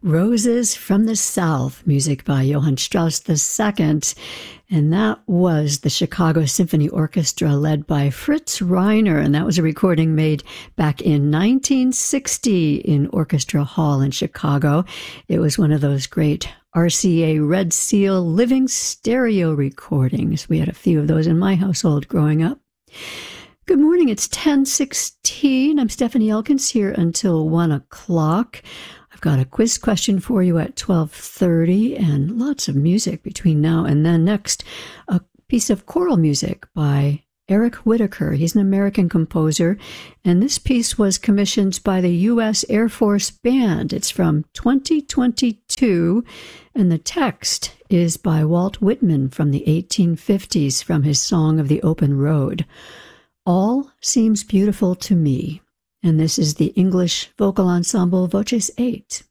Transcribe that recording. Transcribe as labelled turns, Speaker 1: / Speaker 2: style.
Speaker 1: Roses from the South, music by Johann Strauss II. And that was the Chicago Symphony Orchestra led by Fritz Reiner. And that was a recording made back in 1960 in Orchestra Hall in Chicago. It was one of those great RCA Red Seal living stereo recordings. We had a few of those in my household growing up. Good morning. It's 10:16. I'm Stephanie Elkins here until 1 o'clock. I've got a quiz question for you at 12:30 and lots of music between now and then. Next, a piece of choral music by Eric Whitacre. He's an American composer, and this piece was commissioned by the U.S. Air Force Band. It's from 2022, and the text is by Walt Whitman from the 1850s from his Song of the Open Road. All seems beautiful to me. And this is the English vocal ensemble Voces 8.